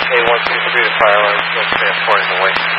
A123 to fire alarm, still transporting the way.